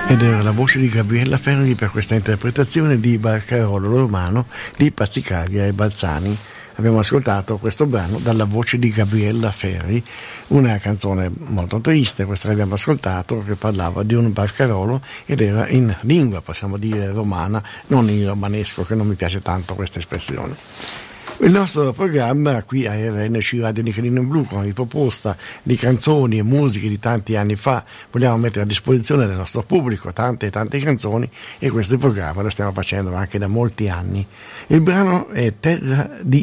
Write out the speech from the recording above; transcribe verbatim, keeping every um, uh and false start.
Ed era la voce di Gabriella Ferri per questa interpretazione di Barcarolo Romano di Pazzicaglia e Balzani. Abbiamo ascoltato questo brano dalla voce di Gabriella Ferri, una canzone molto triste, questa che abbiamo ascoltato, che parlava di un barcarolo ed era in lingua, possiamo dire, romana, non in romanesco, che non mi piace tanto questa espressione. Il nostro programma qui a R N C Radio Nichelino in Blu, con riproposta di canzoni e musiche di tanti anni fa, vogliamo mettere a disposizione del nostro pubblico tante e tante canzoni, e questo programma lo stiamo facendo anche da molti anni. Il brano è Terra di